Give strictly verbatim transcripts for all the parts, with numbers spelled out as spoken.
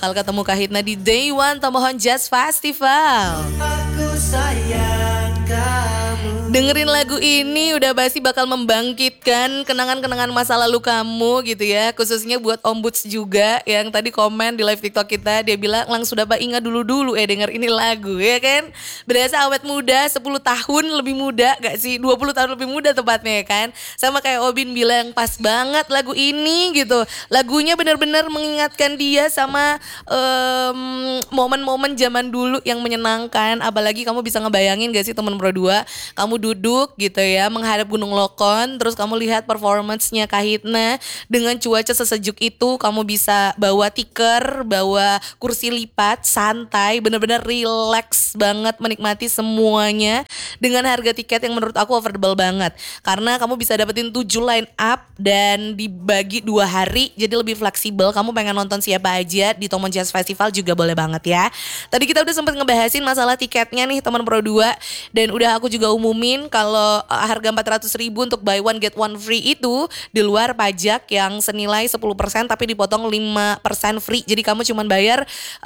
Kalau ketemu Kahitna di Day One Tomohon Jazz Festival. Aku sayang kamu. Dengerin lagu ini udah pasti bakal membangkitkan kenangan-kenangan masa lalu kamu gitu ya. Khususnya buat Om Buds juga yang tadi komen di live TikTok kita. Dia bilang langsung dapat ingat dulu-dulu eh denger ini lagu ya kan. Berasa awet muda sepuluh tahun lebih muda gak sih? dua puluh tahun lebih muda tepatnya ya kan. Sama kayak Obin bilang pas banget lagu ini gitu. Lagunya benar-benar mengingatkan dia sama um, momen-momen zaman dulu yang menyenangkan. Apalagi kamu bisa ngebayangin gak sih temen Pro dua. Kamu duduk gitu ya menghadap Gunung Lokon, terus kamu lihat performance-nya Kahitna dengan cuaca sesejuk itu, kamu bisa bawa tikar, bawa kursi lipat, santai, bener-bener relax banget menikmati semuanya dengan harga tiket yang menurut aku affordable banget. Karena kamu bisa dapetin tujuh line up dan dibagi dua hari, jadi lebih fleksibel. Kamu pengen nonton siapa aja di Tomohon Jazz Festival juga boleh banget ya. Tadi kita udah sempet ngebahasin masalah tiketnya nih teman Pro dua, dan udah aku juga umumin kalau harga empat ratus ribu untuk buy one get one free itu di luar pajak yang senilai sepuluh persen tapi dipotong lima persen free. Jadi kamu cuman bayar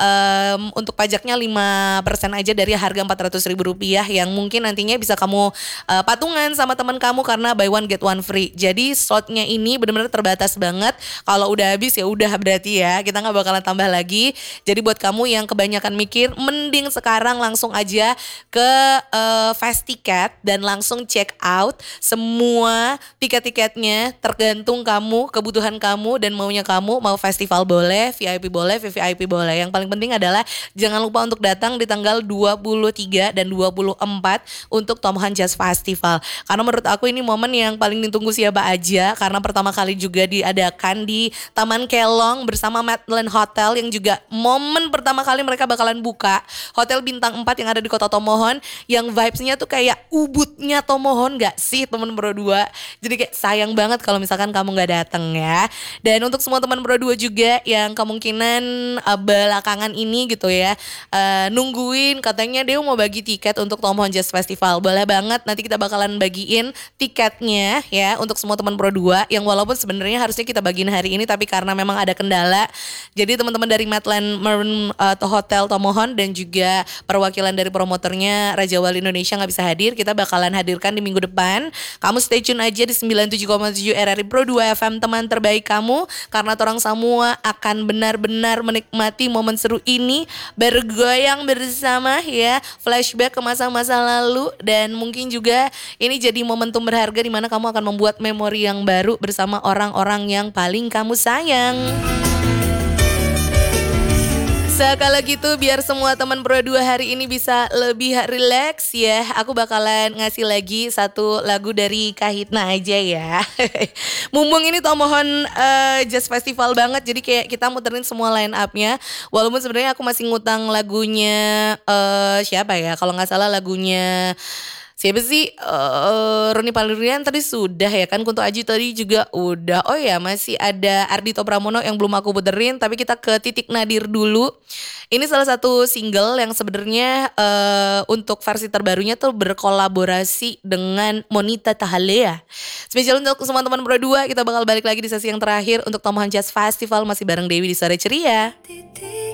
um, untuk pajaknya lima persen aja dari harga empat ratus ribu rupiah yang mungkin nantinya bisa kamu uh, patungan sama teman kamu karena buy one get one free. Jadi slotnya ini benar-benar terbatas banget. Kalau udah habis ya udah berarti ya kita nggak bakalan tambah lagi. Jadi buat kamu yang kebanyakan mikir, mending sekarang langsung aja ke uh, Fast Ticket dan langsung check out semua tiket-tiketnya tergantung kamu, kebutuhan kamu dan maunya kamu. Mau festival boleh, V I P boleh, V V I P boleh. Yang paling penting adalah jangan lupa untuk datang di tanggal dua puluh tiga dan dua puluh empat untuk Tomohon Jazz Festival. Karena menurut aku ini momen yang paling ditunggu siapa aja, karena pertama kali juga diadakan di Taman Kelong bersama Madland Hotel yang juga momen pertama kali mereka bakalan buka hotel bintang empat yang ada di Kota Tomohon, yang vibes-nya tuh kayak ubudnya Tomohon gak sih teman Pro dua. Jadi kayak sayang banget kalau misalkan kamu gak datang ya. Dan untuk semua teman Pro dua juga yang kemungkinan uh, belakangan ini gitu ya uh, nungguin katanya dia mau bagi tiket untuk Tomohon Jazz Festival, boleh banget nanti kita bakalan bagiin tiketnya ya untuk semua teman Pro dua yang walaupun sebenarnya harusnya kita bagiin hari ini tapi karena memang ada kendala. Jadi teman-teman dari Madland Maroon uh, Hotel Tomohon dan juga perwakilan dari promotornya Raja Wali Indonesia gak bisa hadir, kita bakalan hadirkan di minggu depan. Kamu stay tune aja di sembilan puluh tujuh koma tujuh R R I Pro dua F M, teman terbaik kamu, karena orang semua akan benar-benar menikmati momen seru ini, bergoyang bersama ya, flashback ke masa-masa lalu, dan mungkin juga ini jadi momentum berharga di mana kamu akan membuat memori yang baru bersama orang-orang yang paling kamu sayang. So kalau gitu biar semua teman Pro dua hari ini bisa lebih relax ya, aku bakalan ngasih lagi satu lagu dari Kahitna aja ya. Mumpung ini Tomohon uh, Jazz Festival banget, jadi kayak kita muterin semua line up-nya. Walaupun sebenarnya aku masih ngutang lagunya uh, siapa ya, kalau gak salah lagunya siapa sih, uh, Roni Palurian tadi sudah ya kan, Kunto Aji tadi juga udah. Oh ya masih ada Ardhito Pramono yang belum aku puterin, tapi kita ke Titik Nadir dulu. Ini salah satu single yang sebenarnya uh, untuk versi terbarunya tuh berkolaborasi dengan Monita Tahalea. Spesial untuk semua teman Pro dua, kita bakal balik lagi di sesi yang terakhir untuk Tomohon Jazz Festival masih bareng Dewi di Sore Ceria.